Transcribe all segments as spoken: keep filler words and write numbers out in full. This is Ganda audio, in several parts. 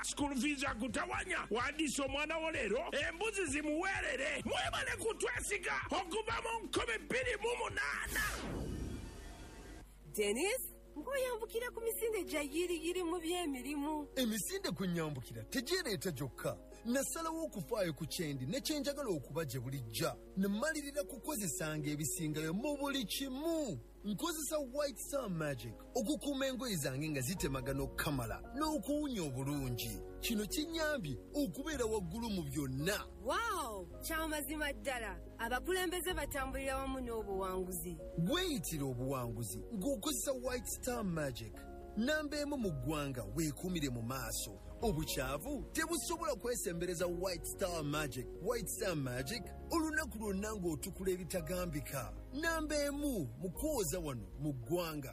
school fees akutawanya wandisa omwana wo leero embuzi zimuweerere mwebale kutwesiga okuva mu nkumi bbiri mu munaana. Dennis ngoyambukira ku misinde gya yiriyiri mu by'emirimu. Emisinde kunyambukira tegireeta gyokka. Nasalawo okufaayo ku kyendi ne kyenjagala okuba gye bulijja. Namalirira kukozesanga ebisingayo mu buli kimu. Nkozesa White Star Magic okukuuma engoye zange nga zitemagana okukamala n'okuwunya obulungi. Kino kinyambye okubeera waggulu mu byonna. Wow, kyamazima ddala. Abakulembeze batambulira wamu n'obuwanguzi. Weeyitira obuwanguzi ng'okozesa White Star Magic. Namba emu mu ggwanga weekuumire mu maaso. Obukyavu tebusobola kwesembereza White Star Magic. White Star Magic olunaku lwonna ng'otukula ebitagambika. Namba emu mu kwoza wano mu ggwanga.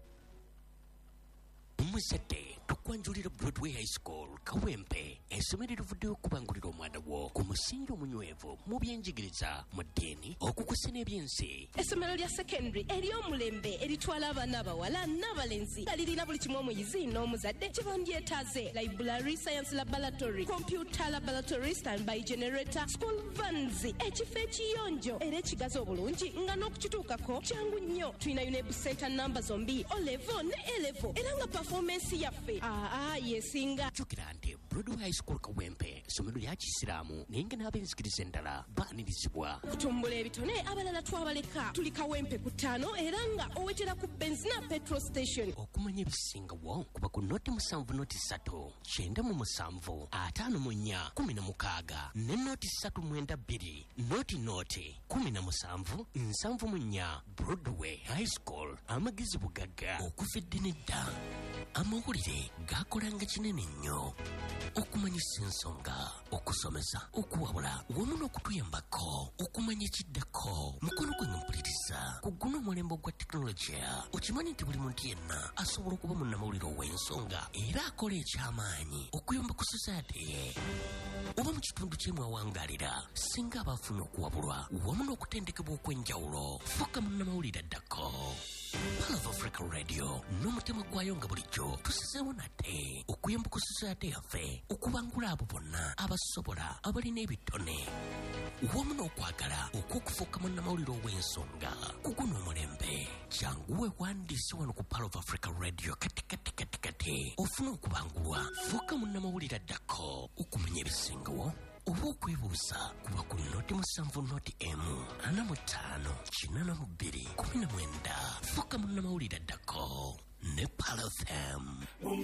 Muzadde tukwanjulira Broadway High School Kawempe essomero erivuddeyo okubangulira omwana wo ku musingi omunywevu mu byenjigiriza mu ddiini okukusa n'ebyensi. Essomero lya secondary ery'omulembe eritwala abaana abawala n'abalenzi nga lirina buli kimu omuyizi n'omuzadde kye bandyetaaze: library, science laboratory, computer laboratory, standby generator, school vans, ekifo ekiyonjo era ekigazi obulungi nga n'okukituukako kyangu nnyo. Tulina UNEB center namba zombi O level ne A level era nga performance yaffe aa yesinga. Jjukira nti Broadway High School Kawempe essomero lya Kisiraamu naye nga n'ab'enzikiriza endala baanirizibwa. Kutumbula ebitone abalala twabaleka. Tuli Kawempe ku ttaano era nga owetera ku benzina petrol station. Okumanya ebisingawo kuba ku noti musanvu noti ssatu kyenda mu musanvu ataano mu nnya kumi na mukaaga ne noti ssatu mwenda bbiri noti noti kumi na musanvu nsanvu mu nnya. Broadway High School amagezi bugagga okuva eddini dda. Amawulire gakolanga kinene nnyo okumanyisa ensonga, okusomesa, okuwabula wamu n'okutuyambako okumanya ekiddako. Mukono gwe mpuliriza ku guno omulembe gwa tekinologiya. Okimanyi nti buli muntu yenna asobola okuba munnamawulire ow'ensonga era akola ekyamaanyi okuyamba ku society ye oba mu kitundu kye mwawangaalira singa abaafuna okuwabulwa wamu n'okutendekebwa okw'enjawulo. Fuuka munnamawulire addako. Palo of Africa Radio n'omutima gwayo nga bulijjo tusizeewo nate okuyamba ku society yaffe okubangula abo bonna abasobola abalina ebitone wamu n'okwagala okw'okufuuka munnamawulire ow'ensonga ku guno omulembe. Kyanguwe wandiise wano ku Palo of Africa Radio kati kati kati kati ofuna okubangulwa. Fuuka munnamawulire addako okumanya ebisingawo oba okwebuuza kuba ku noti musanvu noti emu ana mu ttaano kinaana mu bbiri kumi na mwenda. Fuuka munnamawulire addako ne Palo F M.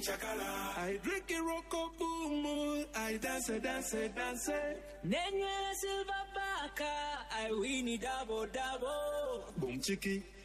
I drink a rocko boom, I dance, dance, dance. Nenywera silver baka, I win it double double. Boom chiki.